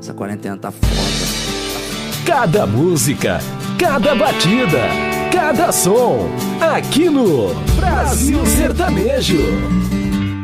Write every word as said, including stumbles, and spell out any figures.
Essa quarentena tá foda. Cada música, cada batida, cada som, aqui no Brasil Sertanejo.